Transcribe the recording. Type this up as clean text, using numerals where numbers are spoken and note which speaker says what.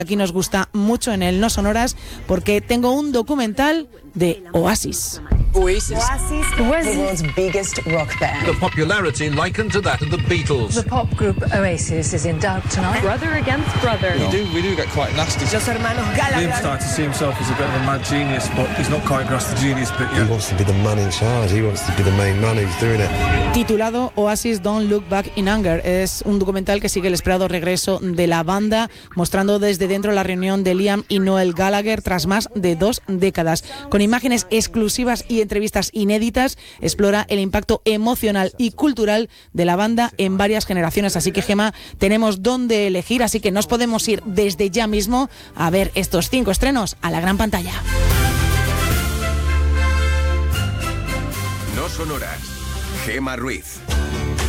Speaker 1: Aquí nos gusta mucho en el No Sonoras porque tengo un documental de Oasis.
Speaker 2: Oasis, the world's biggest rock band.
Speaker 3: The popularity likened to that of the Beatles.
Speaker 4: The pop group Oasis is in doubt tonight.
Speaker 5: Brother against brother.
Speaker 6: No. We do get quite nasty.
Speaker 2: Los hermanos Gallagher.
Speaker 6: Liam started to see himself as a bit of a mad genius, but he's not quite grasped the genius bit yet.
Speaker 7: He wants to be the man in charge. He wants to be the main man who's doing it.
Speaker 1: Titulado Oasis Don't Look Back in Anger, es un documental que sigue el esperado regreso de la banda, mostrando desde dentro la reunión de Liam y Noel Gallagher tras más de 2 décadas. Con imágenes exclusivas y entrevistas inéditas, explora el impacto emocional y cultural de la banda en varias generaciones. Así que, Gemma, tenemos dónde elegir, así que nos podemos ir desde ya mismo a ver estos 5 estrenos a la gran pantalla.
Speaker 8: No Sonoras. Gemma Ruiz.